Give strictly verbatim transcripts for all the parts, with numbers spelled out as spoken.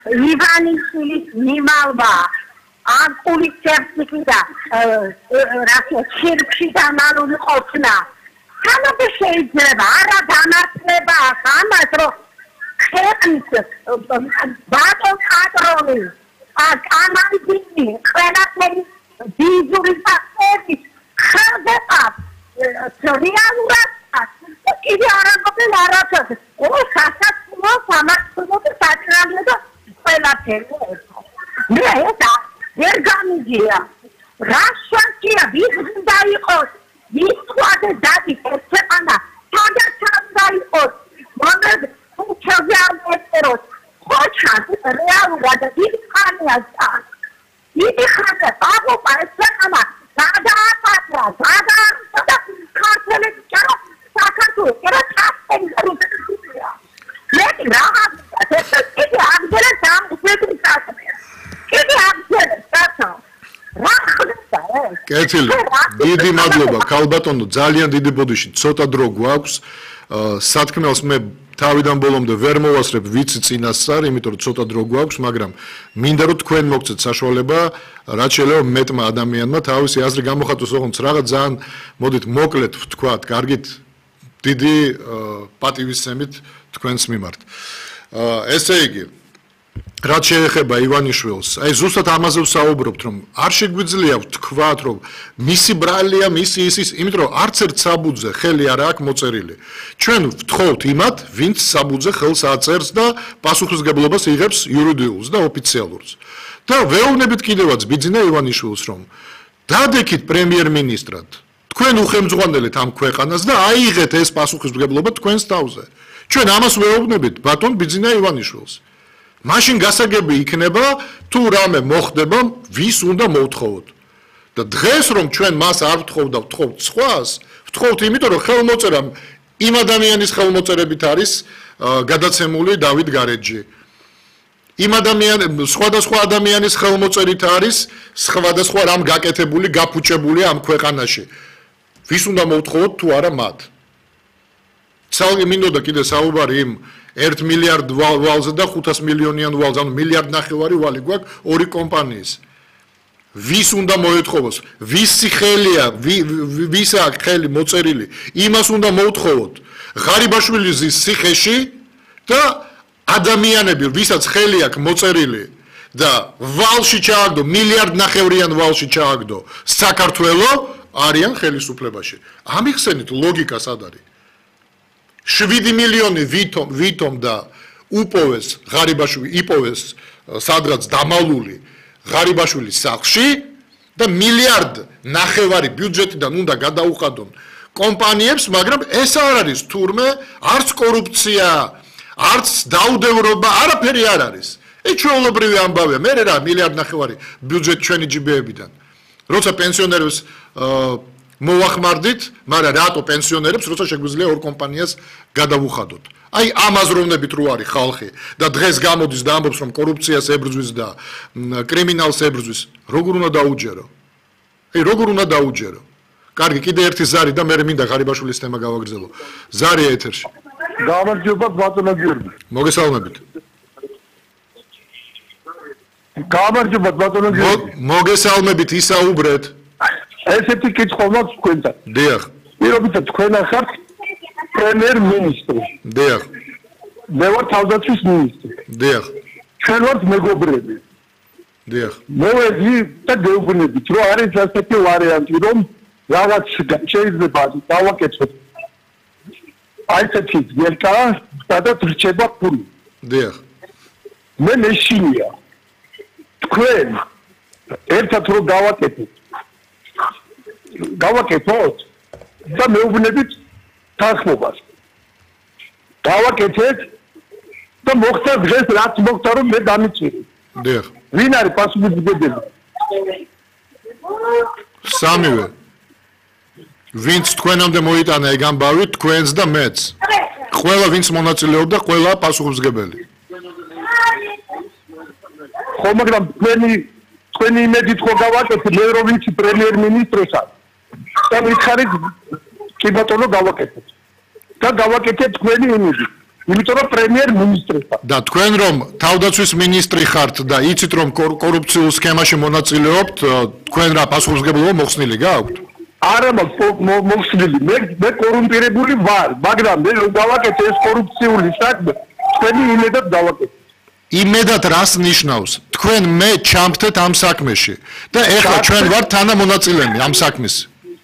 ივანიშვილის მიმალვა ამ პოლიციაში და რასო ჩირკში დამალული ყოფნა ხანები შეიძლება არა დამართლება ამას რომ ქვეყნის ბატონ პატრონი ამანტინი ყველაფერი დიზური ფაქტები ხდება რეალურად კიდე არა მოგენ არაფერ ო სასაცილო სამართლო და საჭიროა და ყველაფერი მე ეს ვერ გამიგია რა შანსია ვიღდა იყოს ვიწყვალე დადი ერთმანა სადაც იყოს მომედ უჩაზე არ მოწეროს ხოჩა რეალურად ის ხანია ის ხანია აღობა ესეამა გადააპატრა გადააპატრა ქართლებს ჩარო საქართველოს რა თასენგრუზია მე რა ეს ის აღწერა სამ უბრალოდ სასწრაფო კიდე აღწერა სასწრაფო რა ხდება ეს კეთილი დიდი მადლობა ქალბატონო ძალიან დიდი ბოდიში ცოტა დრო გვაქვს სათქმელს მე თავიდან ბოლომდე ვერ მოვასწრებ ვიცი წინასწარ იმიტომ რომ ცოტა დრო გვაქვს მაგრამ მინდა რომ თქვენ მოგცეთ საშუალება რაც შეიძლება მეტმა ადამიანმა თავისი აზრი გამოხატოს ოღონდ რაღაც ძალიან მოდით მოკლედ ვთქვათ კარგით დიდი პატივისცემით თქვენს მიმართ ესე იგი რაც შეეხება ივანიშვილს აი ზუსტად ამაზე ვსაუბრობთ რომ არ შეგვიძლია ვთქვათ რომ მისი ბრალია მისი ისის იმიტომ რომ არც ერთ საბუძე ხელი არ აქვს მოწერილი ჩვენ ვთხოვთ იმათ ვინც საბუძე ხელს აწერს და პასუხისმგებლობას იღებს იურიდიულს და ოფიციალურს და ვეუბნებით კიდევაც ბიძინა ივანიშვილს რომ დადექით პრემიერ-მინისტრად თქვენ უხელმძღვანელეთ ამ ქვეყანას და აიღეთ ეს პასუხისმგებლობა თქვენს თავზე ჩვენ ამას ვეუბნებით ბატონ ბიძინა ივანიშვილს მაშინ გასაგები იქნება თუ რამე მოხდება ვის უნდა მოვთხოვოთ და დღეს რომ ჩვენ მას არ ვთხოვ და ვთხოვთ სხვას ვთხოვთ იმიტომ რომ ხელმოწერა იმ ადამიანის ხელმოწერებით არის გადაცემული დავით გარეჯი იმ ადამიანის სხვადასხვა ადამიანის ხელმოწერით არის სხვადასხვა რამ გაკეთებული გაფუჭებული ამ ქვეყანაში ვის უნდა მოვთხოვოთ თუ არა მათ ცალკე მინდოდა კიდე საუბარი იმ ერთ მილიარდ ვალზე და ხუთას მილიონიან ვალზე, ანუ მილიარდ ნახევარი ვალი გვაქვს ორი კომპანიის. ვის უნდა მოეთხოვოს? ვისი ხელია, ვის აქვს ხელი მოწერილი? იმას უნდა მოვთხოვოთ. ღარიბაშვილის ციხეში და ადამიანები, ვისაც ხელი აქვს მოწერილი და ვალში ჩააგდო, მილიარდ ნახევრიან ვალში ჩააგდო, საქართველო არიან ხელისუფლებაში. ამიხსენით ლოგიკა სად არის? შვიდი მილიონი ვითომ ვითომ და უპოვეს ღარიბაშვილი იპოვეს სადღაც დამალული ღარიბაშვილის სახლში და მილიარდ ნახევარი ბიუჯეტიდან უნდა გადაუხადონ კომპანიებს მაგრამ ეს არ არის თურმე არც კორუფცია არც დაუდევრობა არაფერი არ არის ეს ჩვეულებრივი ამბავია მე რა მილიარდ ნახევარი ბიუჯეტი ჩვენი ჯიბეებიდან როცა პენსიონერებს მოვახმარდით, მაგრამ რატო პენსიონერებს, როცა შეგვიძლია ორ კომპანიას გადავუხადოთ. აი ამ აზროვნებით რო არის ხალხი და დღეს გამოდის და ამბობს რომ კორუფციას ებრძვის და კრიმინალს ებრძვის, როგორ უნდა დაუჯერო? აი როგორ უნდა დაუჯერო? კარგი, კიდე ერთი ზარი და მე მინდა ღარიბაშვილის თემა გავაგრძელო. ზარი ეთერში. გამარჯობა ბატონო გიორგი. მოგესალმებით. გამარჯობა ბატონო გიორგი. მოგესალმებით, ისაუბრეთ. ესეთი კითხვა მაქვს თქვენთან. დიახ. პირობითად თქვენ ახართ პრემიერ-მინისტრი. დიახ. მე ვარ თავდაცვის მინისტრი. დიახ. ჩვენ ვართ მეგობრები. დიახ. მოვედი და გეუბნებით, რომ არის ასეთი ვარიანტი, რომ რაღაც შეიძლება დავაკეთოთ. აი ესეთი ძერკა, სადაც რჩება ფული. დიახ. მე მეშინია. თქვენ ერთად რო გავაკეთეთ გავაკეთოთ და მეუბნებით თანხმობას. გავაკეთეთ და მოხდა დღეს რაც მოხდა რომ მე დამიჭირი. დიახ. ვინ არის პასუხისმგებელი? სამივე. ვინც თქვენამდე მოიტანა ეგ ამბავი, თქვენს და მეც. ყველა ვინც მონაწილეობდა, ყველა პასუხისმგებელი. ხო, მაგრამ თქვენი თქვენი იმედით ხო გავაკეთეთ, მე რომ ვიცი პრემიერ-მინისტროსა და მითხარით კი ბატონო გავაკეთეთ. და გავაკეთეთ თქვენი იმედით. იმიტომ რომ პრემიერ-მინისტრი ხარ. და თქვენ რომ თავდაცვის მინისტრი ხართ და იცით რომ კორუფციულ სქემაში მონაწილეობთ, თქვენ რა პასუხისმგებლობა მოხსნილი გაქვთ? არა მოხსნილი, მე მე კორუმპირებული ვარ, მაგრამ მე რომ გავაკეთე ეს კორუფციული საქმე, თქვენი იმედად დავაკეთე. იმედად რას ნიშნავს? თქვენ მე ჩამხდეთ ამ საქმეში და ეხლა ჩვენ ვართ თანამონაწილენი ამ საქმის.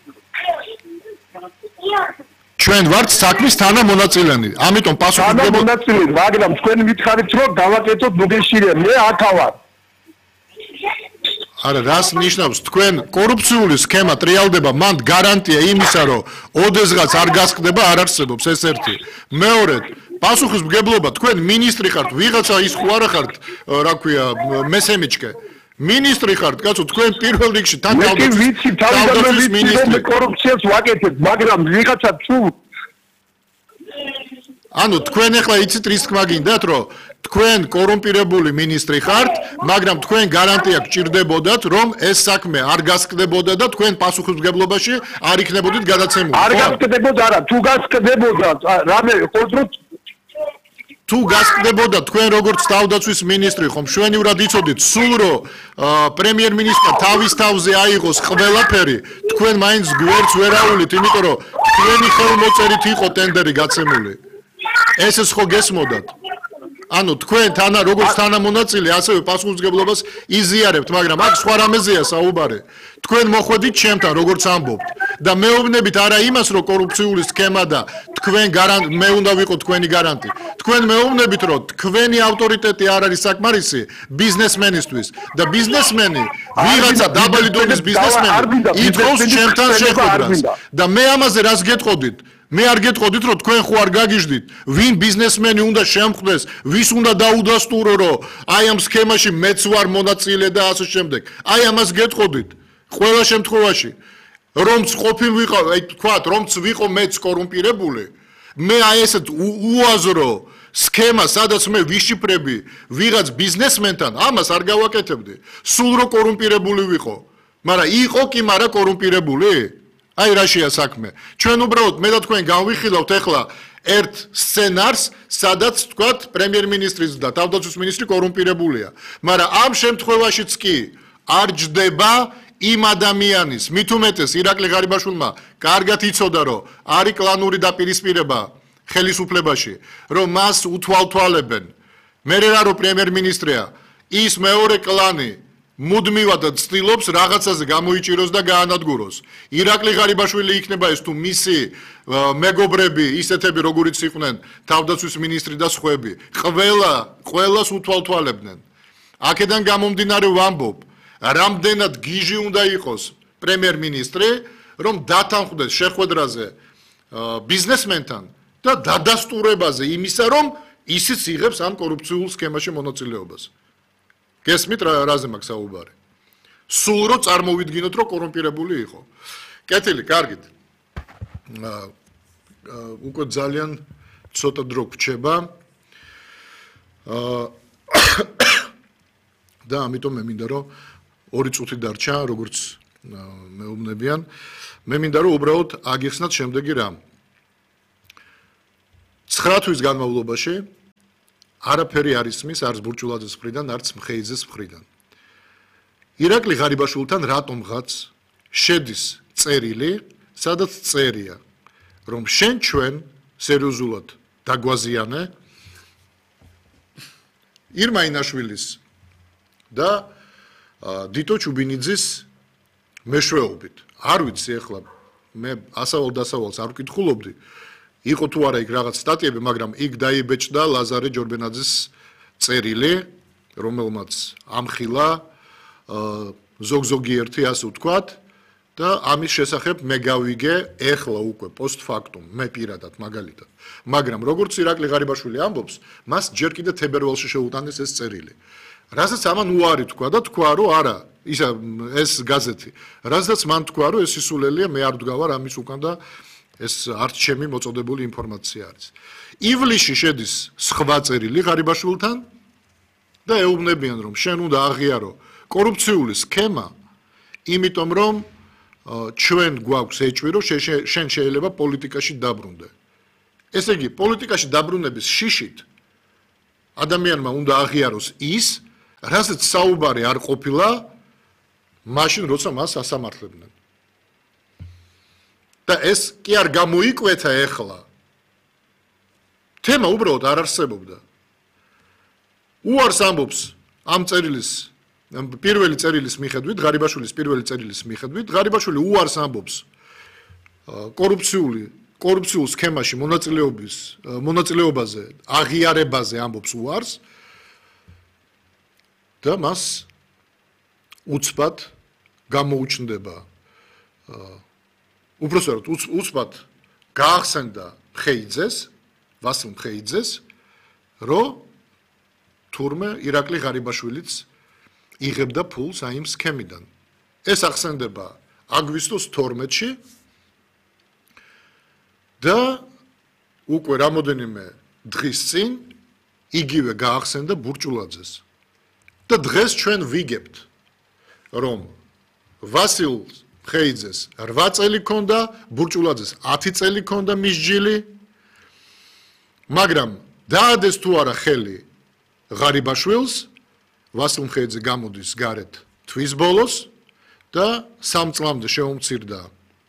ჩვენ ვართ საქმის თანამონაწილენი. ამიტომ პასუხისმგებლობა თანამონაწილე, მაგრამ თქვენ მითხარით რომ დავაკეთოთ ნუგეშირია, მე აქა ვარ. არა, რას ნიშნავს? თქვენ კორუფციული სქემა ტრიალდება, მან გარანტია იმისა, რომ ოდესღაც არ გასხდება, არ არსებობს ეს ერთი. მეორედ, პასუხისმგებლობა, თქვენ მინისტრი ხართ, ვიღაცა ის ხო არა ხართ, რა ქვია, მესემიჩკე. მინისტრი ხართ, კაცო, თქვენ პირველ რიგში თან თავდაცვის მე ვიცი, თავიდანვე ვიცი, რომ კორუფციას ვაკეთებ, მაგრამ ვიღაცა თუ ანუ თქვენ ახლა იცით რის თქმა გინდათ, რომ თქვენ კორუმპირებული მინისტრი ხართ, მაგრამ თქვენ გარანტია გჭირდებოდათ, რომ ეს საქმე არ გასკდებოდა და თქვენ პასუხისმგებლობაში არ იქნებოდით გადაცემული. არ გასკდებოდა, არა, თუ გასკდებოდა, რამე კონტროლ თუ გასკდებოდა თქვენ როგორც თავდაცვის მინისტრი ხომ მშვენივრად იცოდით სულ რომ პრემიერ-მინისტრმა თავის თავზე აიღოს ყველაფერი, თქვენ მაინც გვერდს ვერ აუვლით, იმიტომ რომ თქვენი ხელმოწერით იყო ტენდერი გაცემული. ესეც ხო გესმოდათ? ანუ თქვენ თანა როგორც თანამონაწილე ასევე პასუხისმგებლობას იზიარებთ, მაგრამ აქ სხვა რამეზეა საუბარი. თქვენ მოხვედით ჩემთან როგორც ამბობთ და მეუბნებით არა იმას, რომ კორუფციული სქემა და თქვენ გარანტ მე უნდა ვიყო თქვენი გარანტი. თქვენ მეუბნებით, რომ თქვენი ავტორიტეტი არ არის საკმარისი ბიზნესმენისთვის და ბიზნესმენი, ვიღაცა დაბალი დონის ბიზნესმენი ითხოვს ჩემთან შეხვედრას და მე ამაზე რას გეტყოდით? მე არ გეტყოდით, რომ თქვენ ხო არ გაგიჟდით, ვინ ბიზნესმენი უნდა შემხვდეს, ვის უნდა დაუდასტურო, რომ აი ამ სქემაში მეც ვარ მონაწილე და ასე შემდეგ. აი ამას გეტყოდით. ყველა შემთხვევაში, რომც ყოფილ ვიყავ, აი თქვათ, რომც ვიყო მეც კორუმპირებული, მე აი ესეთ უაზრო სქემა, სადაც მე ვიშიფრები ვიღაც ბიზნესმენთან, ამას არ გავაკეთებდი. სულ რო კორუმპირებული ვიყო, მაგრამ იყო კი, მაგრამ კორუმპირებული? აი რაშია საქმე. ჩვენ უბრალოდ მე და თქვენ განვიხილავთ ახლა ერთ სცენარს, სადაც თქვათ პრემიერ-მინისტრის და თავდაცვის მინისტრი კორუმპირებულია. მაგრამ ამ შემთხვევაშიც კი არ ჯდება იმ ადამიანის, მით უმეტეს ირაკლი ღარიბაშვილმა კარგად იცოდა, რომ არის კლანური დაპირისპირება ხელისუფლებაში, რომ მას უთვალთვალებენ. მე რა რო პრემიერ-მინისტრია, ის მეორე კლანი მუდმივად ცდილობს რაღაცაზე გამოიჭიროს და გაანადგუროს. ირაკლი ღარიბაშვილი იქნება ეს თუ მისი მეგობრები, ისეთები როგორიც იყვნენ თავდაცვის მინისტრი და სხვები, ყველა ყველას უთვალთვალებდნენ. აქედან გამომდინარე ვამბობ, რამდენად გიჟი უნდა იყოს პრემიერ-მინისტრი, რომ დათანხმდეს შეხვედრაზე ბიზნესმენთან და დადასტურებაზე იმისა, რომ ისიც იღებს ამ კორუფციულ სქემაში მონაწილეობას. გესმით რაზე მაქვს საუბარი? სულ რო წარმოვიდგინოთ, რომ კორუმპირებული იყო. კეთილი, კარგით. უკვე ძალიან ცოტა დრო გვჩება. და ამიტომ მე მინდა რომ ორი წუთი დარჩა, როგორც მეუბნებიან. მე მინდა რომ უბრალოდ აგიხსნათ შემდეგი რამ. ცხრა თვის განმავლობაში არაფერი არ ისმის არც ბურჭულაძის მხრიდან, არც მხეიძეს მხრიდან. ირაკლი ღარიბაშვილთან რატომღაც შედის წერილი, სადაც წერია, რომ შენ ჩვენ სერიოზულად დაგვაზიანე ირმა ინაშვილის და დიტო ჩუბინიძის მეშვეობით. არ ვიცი ახლა მე ასავალ დასავალს არ ვკითხულობდი. იყო თუ არა იქ რაღაც სტატიები, მაგრამ იქ დაიბეჭდა ლაზარე ჯორბენაძის წერილი, რომელმაც ამხილა ზოგ-ზოგიერთი ასე ვთქვათ და ამის შესახებ მე გავიგე ეხლა უკვე პოსტფაქტუმ, მე პირადად მაგალითად. მაგრამ როგორც ირაკლი ღარიბაშვილი ამბობს, მას ჯერ კიდე თებერვალში შეუტანეს ეს წერილი. რასაც ამან უარი თქვა და თქვა, რომ არა, ისა ეს გაზეთი. რასაც მან თქვა, რომ ეს ისულელია, მე არ ვდგავარ ამის უკან და ეს არც ჩემი მოწოდებული ინფორმაცია არის. ივლისში შედის სხვა წერილი ღარიბაშვილთან და ეუბნებიან, რომ შენ უნდა აღიარო კორუფციული სქემა, იმიტომ რომ ჩვენ გვაქვს ეჭვი, რომ შენ შეიძლება პოლიტიკაში დაბრუნდე. ესე იგი, პოლიტიკაში დაბრუნების შიშით ადამიანმა უნდა აღიაროს ის, რასაც საუბარი არ ყოფილა მაშინ, როცა მას ასამართლებდნენ. და ეს კი არ გამოიკვეთა ეხლა. თემა უბრალოდ არ არსებობდა. უარს ამბობს ამ წერილის პირველი წერილის მიხედვით, ღარიბაშვილის პირველი წერილის მიხედვით, ღარიბაშვილი უარს ამბობს კორუფციული კორუფციულ სქემაში მონაწილეობის მონაწილეობაზე, აღიარებაზე ამბობს უარს და მას უცბად გამოუჩნდება უпроსტად უცბად გაახსენდა მხეიძეს, ვასილ მხეიძეს, რომ თურმე ირაკლი ღარიბაშვილიც იღებდა ფულს აი იმ სქემიდან. ეს ახსენდება აგვისტოს თორმეტში და უკვე რამოდენიმე დღის წინ იგივე გაახსენდა ბურჭულაძეს. და დღეს ჩვენ ვიგებთ, რომ ვასილ მხეიძეს რვა წელი ქონდა, ბურჭულაძეს ათი წელი ქონდა მისჯილი, მაგრამ დაადეს თუ არა ხელი ღარიბაშვილს, ვასილ მხეიძე გამოდის გარეთ თვის ბოლოს და სამ წლამდე შეუმცირდა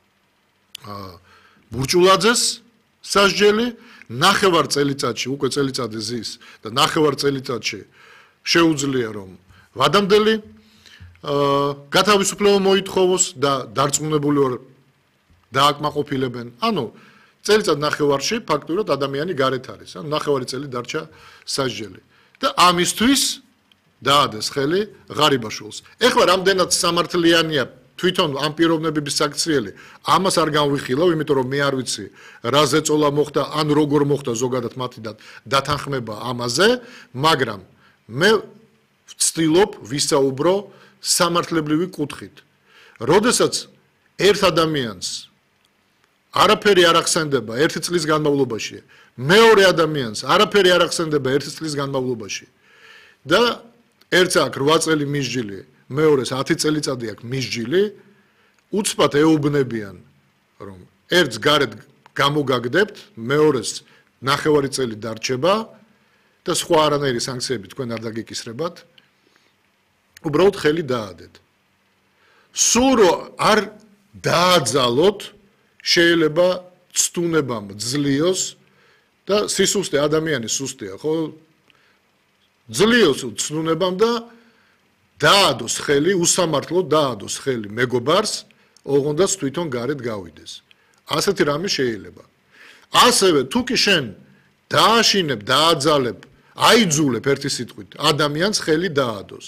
ბურჭულაძეს სასჯელი, ნახევარ წელიწადში, უკვე წელიწადი ზის და ნახევარ წელიწადში შეუძლია რომ ვადამდელი გათავისუფლება მოითხოვოს და დარწმუნებული ვარ დააკმაყოფილებენ. ანუ წელიწად ნახევარში ფაქტურად ადამიანი გარეთ არის, ანუ ნახევარი წელი დარჩა სასჯელი. და ამისთვის დაადეს ხელი ღარიბაშვილს. ეხლა რამდენად სამართლიანია თვითონ ამ პიროვნებების საქციელი, ამას არ განვიხილავ, იმიტომ რომ მე არ ვიცი რა ზეწოლა მოხდა, ან როგორ მოხდა ზოგადად მათი დათანხმება ამაზე, მაგრამ მე ვცდილობ ვისაუბრო სამართლებრივი კუთხით. როდესაც ერთ ადამიანს არაფერი არ ახსენდება ერთი წლის განმავლობაში, მეორე ადამიანს არაფერი არ ახსენდება ერთი წლის განმავლობაში და ერთს აქვს რვა წელი მისჯილი, მეორეს ათი წელიწადი აქვს მისჯილი, უცბად ეუბნებიან, რომ ერთს გარეთ გამოგაგდებთ, მეორეს ნახევარი წელი დარჩება და სხვა არანაირი სანქციები თქვენ არ დაგეკისრებათ, უბრალოდ ხელი დაადეთ. სულ რომ არ დააძალოთ, შეიძლება ცდუნებამ ძლიოს და სისუსტე ადამიანი სუსტია, ხო? ძლიოს ცდუნებამ და დაადოს ხელი, უსამართლოდ დაადოს ხელი მეგობარს, ოღონდაც თვითონ გარეთ გავიდეს. ასეთი რამე შეიძლება. ასევე თუ კი შენ დააშინებ, დააძალებ, აიძულებ ერთი სიტყვით, ადამიანს ხელი დაადოს.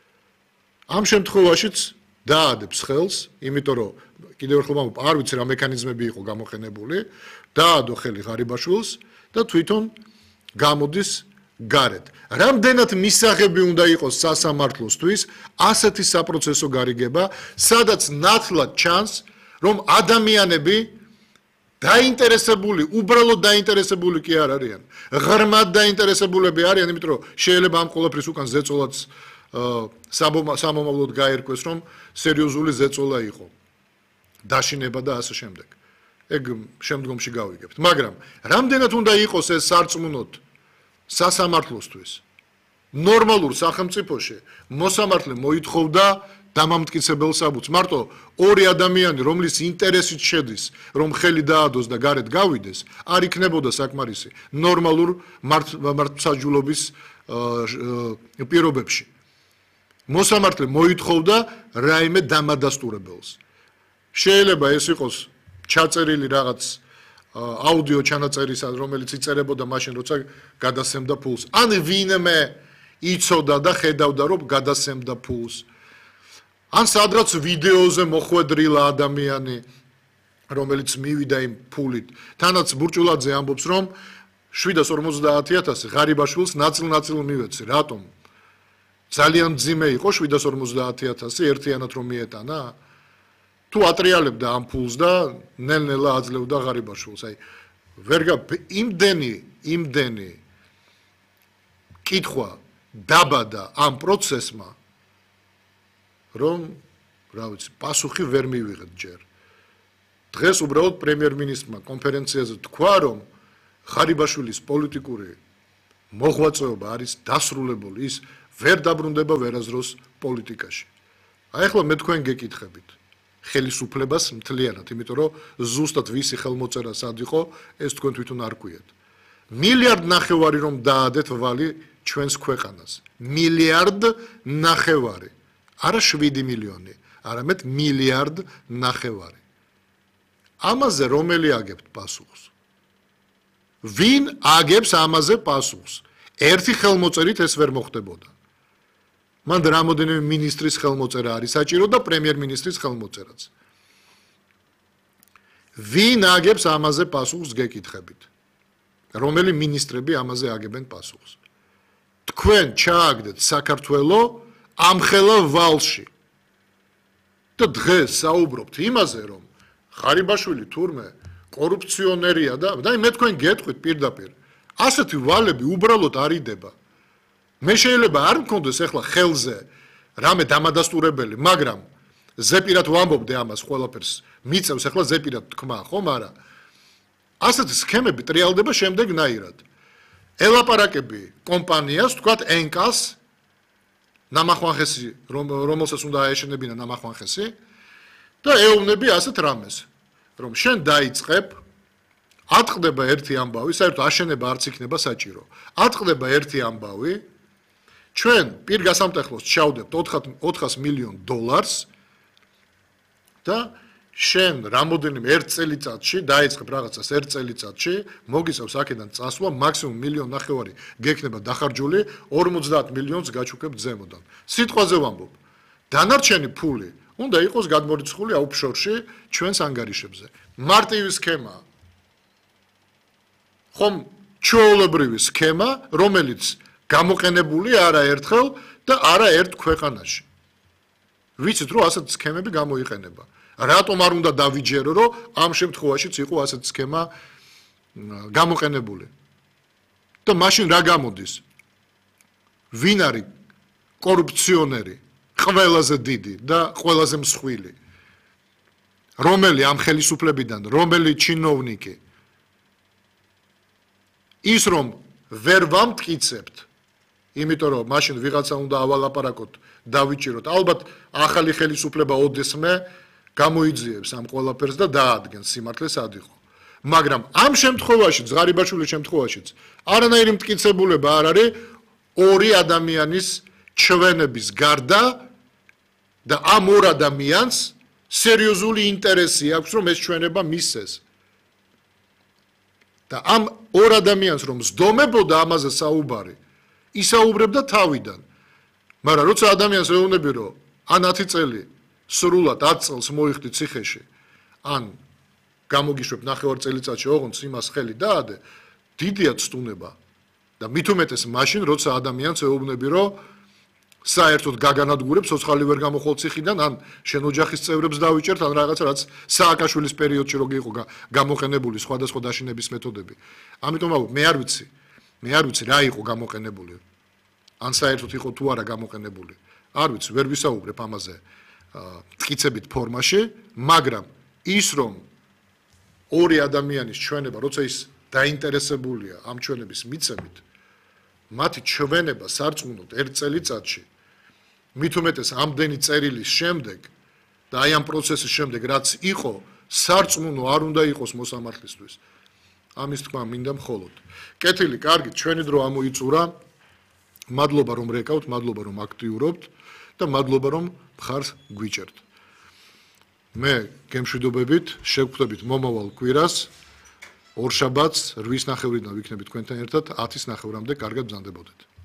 ამ შემთხვევაშიც დაადებს ხელს, იმიტომ რომ კიდევ ერთხელ ვამბობ, არ ვიცი რა მექანიზმები იყო გამოყენებული, დაადო ხელი ღარიბაშვილს და თვითონ გამოდის გარეთ. რამდენად მისაღები უნდა იყოს სასამართლოსთვის ასეთი საპროცესო გარიგება, სადაც ნათლად ჩანს, რომ ადამიანები დაინტერესებული, უბრალოდ დაინტერესებული კი არ არიან. ღრმად დაინტერესებულები არიან, იმიტომ რომ შეიძლება ამ ყველაფრის უკან ზეწოლაც სამომავლოდ გაერკვეს, რომ სერიოზული ზეწოლა იყო. დაშინება და ასე შემდეგ. ეგ შემდგომში გავიგებთ. მაგრამ რამდენად უნდა იყოს ეს სარწმუნოდ სასამართლოსთვის? ნორმალურ სახელმწიფოში მოსამართლე მოითხოვდა დამამტკიცებელ საბუთს. მარტო ორი ადამიანი, რომლის ინტერესით შედის, რომ ხელი დაადოს და გარეთ გავიდეს, არ იქნებოდა საკმარისი ნორმალურ მართლმსაჯულობის პირობებში. მოსამართლე მოითხოვდა რაიმე დამადასტურებელს. შეიძლება ეს იყოს ჩაწერილი რაღაც აუდიო ჩანაწერისა, რომელიც იწერებოდა მაშინ, როცა გადასცემდა ფულს. ან ვინმე იცოდა და ხედავდა, რომ გადასცემდა ფულს. ან სადღაც ვიდეოზე მოხვედრილა ადამიანი, რომელიც მივიდა იმ ფულით. თანაც ბურჭულაძე ამბობს, რომ შვიდას ორმოცდაათი ათასი ღარიბაშვილს ნაწილ-ნაწილ მივეცი. რატომ? ძალიან მძიმე იყო შვიდას ორმოცდაათი ათასი ერთიანად რომ მიეტანა? თუ ატრიალებდა ამ ფულს და ნელ-ნელა აძლევდა ღარიბაშვილს. აი, ვერ გა იმდენი, იმდენი კითხვა დაბადა ამ პროცესმა, რომ, რა ვიცი, პასუხი ვერ მივიღეთ ჯერ. დღეს უბრალოდ პრემიერ-მინისტრმა კონფერენციაზე თქვა, რომ ხარიბაშვილის პოლიტიკური მოღვაწეობა არის დასრულებული, ის ვერ დაბრუნდება ვერაზროს პოლიტიკაში. აი ახლა მე თქვენ გეკითხებით ხელისუფლებას მთლიანად, იმიტომ რომ ზუსტად ვისი ხელმოწერა სად იყო, ეს თქვენ თვითონ არ გვიათ. მილიარდ ნახევარი რომ დაადეთ ვალი ჩვენს ქვეყანას. მილიარდ ნახევარი. არა შვიდი მილიონი, არამედ მილიარდ ნახევარი. ამაზე რომელი აგებთ პასუხს? ვინ აგებს ამაზე პასუხს? ერთი ხელმოწერით ეს ვერ მოხდებოდა. მან რამოდენიმე მინისტრის ხელმოწერა არის საჭირო და პრემიერ-მინისტრის ხელმოწერაც. ვინ აგებს ამაზე პასუხს გეკითხებით? რომელი მინისტრები ამაზე აგებენ პასუხს? თქვენ ჩააგდეთ საქართველო ამხელა ვალში. და დღეს საუბრობთ იმაზე, რომ ხარიბაშვილი თურმე კორუფციონერია და და მე თქვენ გეტყვით პირდაპირ. ასეთი ვალები უბრალოდ არ იდება. მე შეიძლება არ მქონდეს ახლა ხელზე რამე დამადასტურებელი, მაგრამ ზეპირად ვამბობდე ამას ყველაფერს. მიწევს ახლა ზეპირად თქმა, ხომ არა? ასეთი სქემები ტრიალდება შემდეგნაირად. ელაპარაკები კომპანიას, თქვათ ენკას, ნამახვანხესი, რომელსაც უნდა აეშენებინა ნამახვანხესი და ეუბნები ასეთ რამეს, რომ შენ დაიწყებ, ატყდება ერთი ამბავი, საერთოდ აშენება არც იქნება საჭირო. ატყდება ერთი ამბავი, ჩვენ პირგასამტეხლოს ჩავდებთ ოთხას მილიონ დოლარს და შენ რამოდენიმე ერთ წელიწადში დაიწყებ რაღაცას ერთ წელიწადში, მოგიწევს აქედან წასვლა, მაქსიმუმ მილიონ ნახევარი გექნება დახარჯული, ორმოცდაათ მილიონს გაჩუქებთ ზემოდან. სიტყვაზე ვამბობ, დანარჩენი ფული უნდა იყოს გადმორიცხული აუფშორში ჩვენს ანგარიშებზე. მარტივი სქემაა. ხომ ჩვეულებრივი სქემა, რომელიც გამოყენებული არაერთხელ და არაერთ ქვეყანაში. ვიცით, რომ ასეთი სქემები გამოიყენება. რატომ არ უნდა დავიჯერო, რომ ამ შემთხვევაშიც იყო ასეთი სქემა გამოყენებული? და მაშინ რა გამოდის? ვინ არის კორუფციონერი, ყველაზე დიდი და ყველაზე მსხვილი? რომელი ამ ხელისუფლებიდან, რომელი ჩინოვნიკი? ის რომ ვერ ვამტკიცებთ, იმიტომ რომ მაშინ ვიღაცა უნდა ავალაპარაკოთ, დავიჭიროთ. ალბათ ახალი ხელისუფლება ოდესმე გამოიძიებს ამ ყველაფერს და დაადგენს სიმართლე სად იყო. მაგრამ ამ შემთხვევაში, ზღარიბაშვილის შემთხვევაშიც, არანაირი მტკიცებულება არ არის ორი ადამიანის ჩვენების გარდა და ამ ორ ადამიანს სერიოზული ინტერესი აქვს, რომ ეს ჩვენება მისცეს. და ამ ორ ადამიანს რომ ზდომებოდა ამაზე საუბარი, ისაუბრებდა თავიდან. მაგრამ როცა ადამიანს ეუბნები, რომ ან ათი წელი სრულად ათ წელს მოიხდი ციხეში, ან გამოგიშვებ ნახევარ წელიწადში ოღონდ იმას ხელი დაადე, დიდია ცდუნება. და მით უმეტეს მაშინ, როცა ადამიანს ეუბნები, რომ საერთოდ გაგანადგურებს, ცოცხალი ვერ გამოხვალ ციხიდან, ან შენ ოჯახის წევრებს დავიჭერთ, ან რაღაცა, რაც სააკაშვილის პერიოდში რო იყო გამოყენებული სხვადასხვა დაშინების მეთოდები. ამიტომ აუ მე არ ვიცი, მე არ ვიცი რა იყო გამოყენებული. ან საერთოდ იყო თუ არა გამოყენებული. არ ვიცი, ვერ ვისაუბრებ ამაზე მტკიცებით ფორმაში, მაგრამ ის რომ ორი ადამიანის ჩვენება, როცა ის დაინტერესებულია ამ ჩვენების მიცემით, მათი ჩვენება სარწმუნოდ ერთ წელიწადში, მით უმეტეს ამდენი წერილის შემდეგ და აი ამ პროცესის შემდეგ, რაც იყო, სარწმუნო არ უნდა იყოს მოსამართლისთვის. ამის თქმა მინდა მხოლოდ. კეთილი, კარგი, ჩვენი დრო ამოიწურა. მადლობა რომ რეკავთ, მადლობა რომ აქტიურობთ და მადლობა რომ მხარს გვიჭერთ. მე გემშვიდობებით შევხვდებით მომავალ კვირას, ორშაბათს რვის ნახევრიდან ვიქნებით თქვენთან ერთად, ათის ნახევრამდე კარგად ბრძანდებოდეთ.